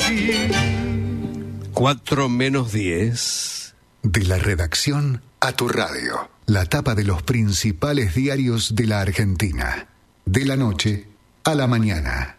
4:10. De la redacción a tu radio. La tapa de los principales diarios de la Argentina. De la noche a la mañana.